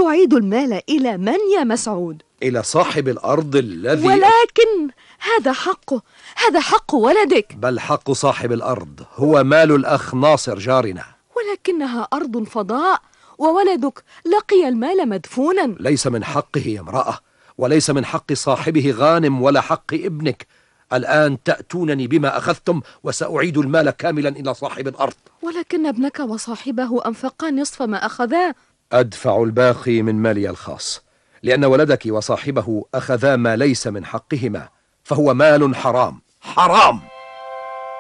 تعيد المال إلى من يا مسعود؟ إلى صاحب الأرض الذي ولكن هذا حق ولدك. بل حق صاحب الأرض هو مال الأخ ناصر جارنا. ولكنها أرض فضاء، وولدك لقي المال مدفونا. ليس من حقه يا امرأة، وليس من حق صاحبه غانم ولا حق ابنك. الآن تأتونني بما أخذتم، وسأعيد المال كاملا إلى صاحب الأرض. ولكن ابنك وصاحبه أنفقا نصف ما أخذاه. أدفع الباقي من مالي الخاص، لأن ولدك وصاحبه أخذا ما ليس من حقهما، فهو مال حرام حرام.